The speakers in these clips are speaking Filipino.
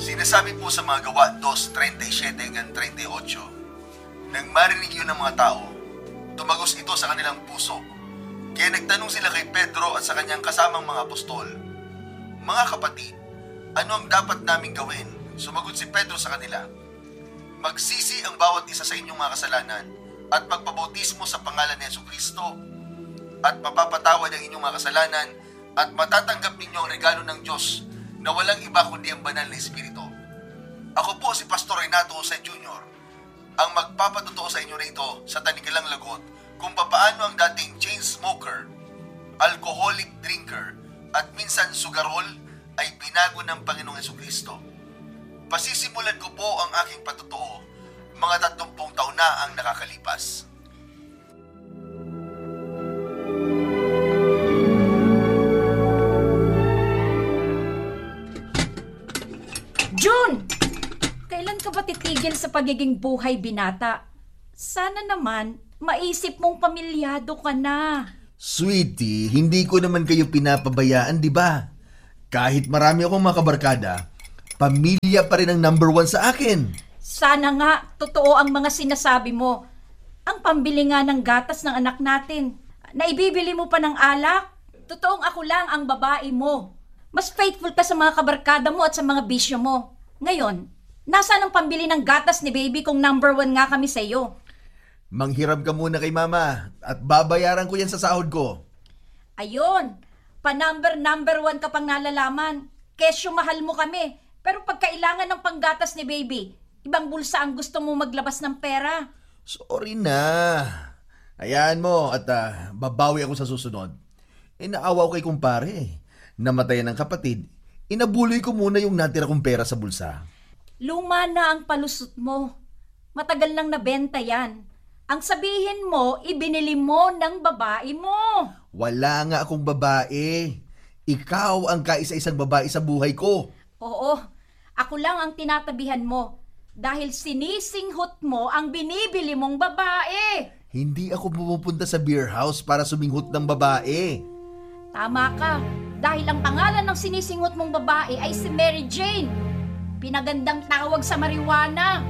Sinasabi po sa mga gawa 2:37-38, nang marinig yun ng mga tao, tumagos ito sa kanilang puso. Kaya nagtanong sila kay Pedro at sa kanyang kasamang mga apostol, "Mga kapatid, ano ang dapat naming gawin?" Sumagot si Pedro sa kanila, "Magsisi ang bawat isa sa inyong mga kasalanan at magpabautismo sa pangalan ni Jesucristo at mapapatawad ang inyong mga kasalanan at matatanggap ninyo ang regalo ng Diyos na walang iba kundi ang banal na Espiritu. Ako po si Pastor Renato Jose Jr., ang magpapatotoo sa inyo rito sa Tanigalang Lagot kung papaano ang dating chain smoker, alcoholic drinker at minsan sugarol ay binago ng Panginoong Jesucristo. Pasisimulan ko po ang aking patotoo, mga 30 taon na ang nakakalipas." June! Kailan ka ba titigil sa pagiging buhay binata? Sana naman, maisip mong pamilyado ka na. Sweetie, hindi ko naman kayo pinapabayaan, di ba? Kahit marami akong mga kabarkada, pamilya pa rin ang number 1 sa akin. Sana nga, totoo ang mga sinasabi mo. Ang pambili nga ng gatas ng anak natin. Naibibili mo pa ng alak? Totoong ako lang ang babae mo. Mas faithful ka sa mga kabarkada mo at sa mga bisyo mo. Ngayon, nasaan ang pambili ng gatas ni baby kung number 1 nga kami sa iyo? Manghiram ka muna kay mama at babayaran ko yan sa sahod ko. Ayun, pa-number 1 ka pang nalalaman. Kesyo mahal mo kami, pero pag kailangan ng panggatas ni baby, ibang bulsa ang gusto mo maglabas ng pera. Sorry na. Hayaan mo at babawi ako sa susunod. Inaawa ko kay kumpare. Namatayan ng kapatid. Inabuloy ko muna yung natira kong pera sa bulsa. Luma na ang palusot mo. Matagal nang nabenta yan. Ang sabihin mo, ibinili mo ng babae mo. Wala nga akong babae. Ikaw ang kaisa-isang babae sa buhay ko. Oo, ako lang ang tinatabihan mo. Dahil sinisinghot mo ang binibili mong babae. Hindi ako pumupunta sa beer house para suminghot ng babae. Tama ka. Dahil ang pangalan ng sinisinghot mong babae ay si Mary Jane. Pinagandang tawag sa marijuana.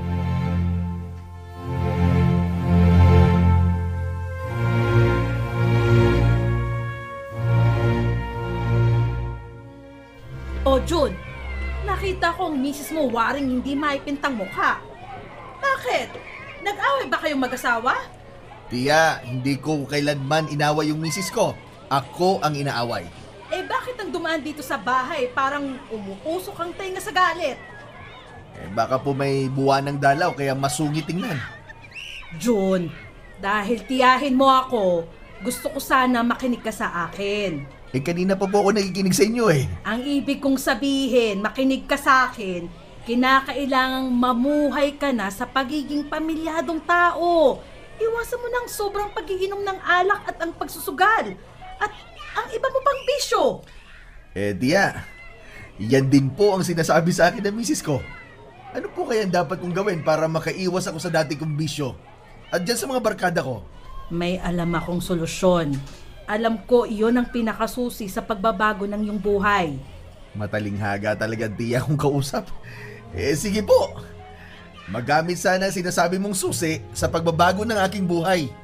O June, nakita ko ang misis mo waring hindi maipintang mukha. Bakit? Nag-away ba kayong mag-asawa? Tia, hindi ko kailanman inaway yung misis ko. Ako ang inaaway. Eh bakit ang dumaan dito sa bahay parang umuusok ang tenga sa galit? Baka po may buwan ng dalaw kaya masungit tingnan. June, dahil tiyahin mo ako, gusto ko sana makinig ka sa akin. Kanina pa po ako nakikinig sa inyo eh. Ang ibig kong sabihin, makinig ka sa akin, kinakailangang mamuhay ka na sa pagiging pamilyadong tao. Iwasan mo ng sobrang pagiinom ng alak at ang pagsusugal. At ang iba mo pang bisyo. Tia, yan din po ang sinasabi sa akin ng misis ko. Ano po kaya dapat kong gawin para makaiwas ako sa dati kong bisyo? At dyan sa mga barkada ko? May alam akong solusyon. Alam ko iyon ang pinakasusi sa pagbabago ng iyong buhay. Matalinghaga talaga tiya kung kausap. Sige po. Magamit sana ang sinasabi mong susi sa pagbabago ng aking buhay.